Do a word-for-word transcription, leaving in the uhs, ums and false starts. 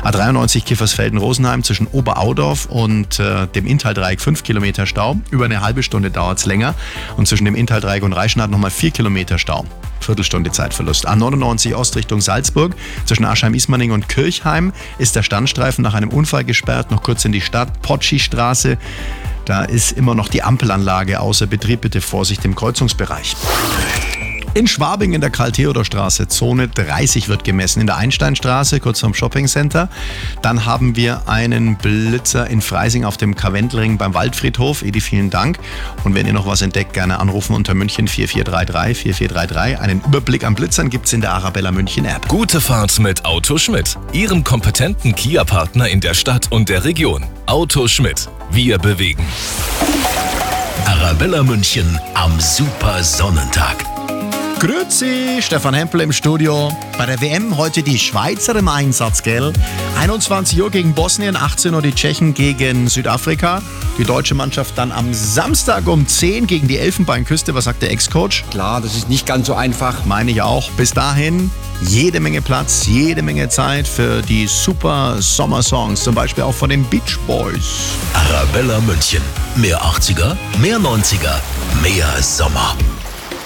A dreiundneunzig Kiffersfelden-Rosenheim zwischen Oberaudorf und äh, dem Inntal-Dreieck fünf Kilometer Stau. Über eine halbe Stunde dauert es länger. Und zwischen dem Inntal-Dreieck und Reichenhall nochmal vier Kilometer Stau. Viertelstunde Zeitverlust. A neunundneunzig Ost Richtung Salzburg. Zwischen Aschheim-Ismaning und Kirchheim ist der Standstreifen nach einem Unfall gesperrt. Noch kurz in die Stadt. Potschi-Straße. Da ist immer noch die Ampelanlage außer Betrieb. Bitte Vorsicht im Kreuzungsbereich. In Schwabing in der Karl-Theodor-Straße, Zone dreißig wird gemessen. In der Einsteinstraße, kurz vorm Shoppingcenter. Dann haben wir einen Blitzer in Freising auf dem Karwendelring beim Waldfriedhof. Edi, vielen Dank. Und wenn ihr noch was entdeckt, gerne anrufen unter München vier vier drei drei vier vier drei drei. Einen Überblick an Blitzern gibt's in der Arabella München App. Gute Fahrt mit Auto Schmidt, Ihrem kompetenten Kia-Partner in der Stadt und der Region. Auto Schmidt. Wir bewegen. Arabella München am super Sonnentag. Grüezi, Stefan Hempel im Studio. Bei der W M heute die Schweizer im Einsatz, gell? einundzwanzig Uhr gegen Bosnien, achtzehn Uhr die Tschechen gegen Südafrika. Die deutsche Mannschaft dann am Samstag um zehn gegen die Elfenbeinküste. Was sagt der Ex-Coach? Klar, das ist nicht ganz so einfach. Meine ich auch. Bis dahin jede Menge Platz, jede Menge Zeit für die super Sommersongs, zum Beispiel auch von den Beach Boys. Arabella München. Mehr achtziger, mehr neunziger, mehr Sommer.